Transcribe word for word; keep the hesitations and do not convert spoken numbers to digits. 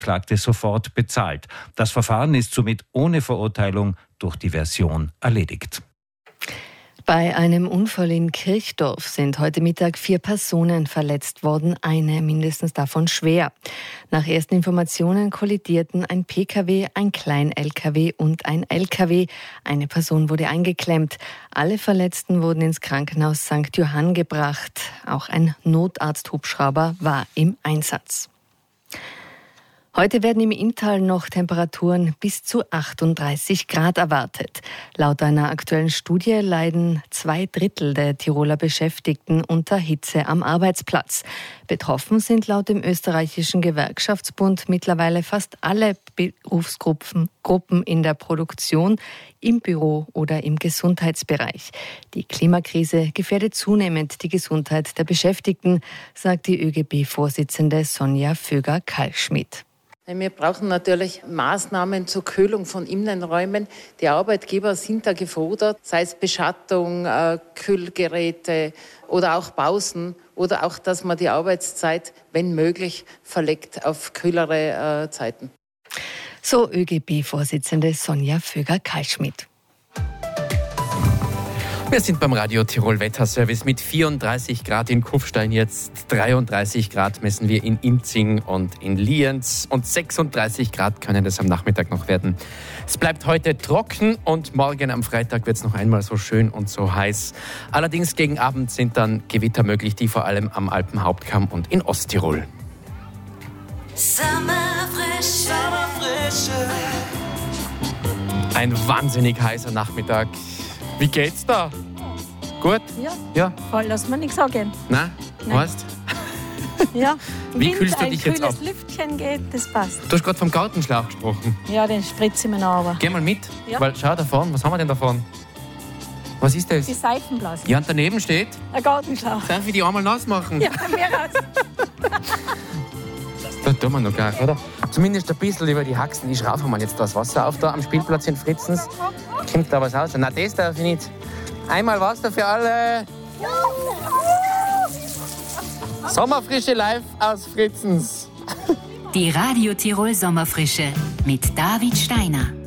Klagte sofort bezahlt. Das Verfahren ist somit ohne Verurteilung durch Diversion erledigt. Bei einem Unfall in Kirchdorf sind heute Mittag vier Personen verletzt worden, eine mindestens davon schwer. Nach ersten Informationen kollidierten ein P K W, ein Klein-L K W und ein L K W. Eine Person wurde eingeklemmt. Alle Verletzten wurden ins Krankenhaus Sankt Johann gebracht. Auch ein Notarzthubschrauber war im Einsatz. Heute werden im Inntal noch Temperaturen bis zu achtunddreißig Grad erwartet. Laut einer aktuellen Studie leiden zwei Drittel der Tiroler Beschäftigten unter Hitze am Arbeitsplatz. Betroffen sind laut dem österreichischen Gewerkschaftsbund mittlerweile fast alle Berufsgruppen Gruppen in der Produktion, im Büro oder im Gesundheitsbereich. Die Klimakrise gefährdet zunehmend die Gesundheit der Beschäftigten, sagt die ÖGB-Vorsitzende Sonja Föger-Kalschmidt. Wir brauchen natürlich Maßnahmen zur Kühlung von Innenräumen. Die Arbeitgeber sind da gefordert, sei es Beschattung, äh, Kühlgeräte oder auch Pausen oder auch, dass man die Arbeitszeit, wenn möglich, verlegt auf kühlere äh, Zeiten. So ÖGB-Vorsitzende Sonja Föger-Kalschmidt. Wir sind beim Radio Tirol Wetterservice mit vierunddreißig Grad in Kufstein jetzt, dreiunddreißig Grad messen wir in Inzing und in Lienz und sechsunddreißig Grad können es am Nachmittag noch werden. Es bleibt heute trocken und morgen am Freitag wird es noch einmal so schön und so heiß. Allerdings gegen Abend sind dann Gewitter möglich, die vor allem am Alpenhauptkamm und in Osttirol. Sommerfrische, Sommerfrische. Ein wahnsinnig heißer Nachmittag. Wie geht's da? Gut? Ja. Ja. Voll, lass mir nichts sagen. Nein? Nein. Weißt? Ja. Wie Wind, kühlst du dich jetzt ab? Ein kühles Lüftchen geht, das passt. Du hast gerade vom Gartenschlauch gesprochen. Ja, den spritze ich mir noch runter. Geh mal mit, Ja. weil schau da vorne, was haben wir denn da vorne? Was ist das? Die Seifenblasen. Ja, und daneben steht, Ein Gartenschlauch. darf ich die einmal nass machen? Ja, mir raus. Da tun wir noch gar nicht, oder? Zumindest ein bisschen über die Haxen. Ich schraufe mal jetzt das Wasser auf da am Spielplatz in Fritzens. Kommt da was raus? Na, das darf ich nicht. Einmal Wasser für alle. Sommerfrische live aus Fritzens. Die Radio Tirol Sommerfrische mit David Steiner.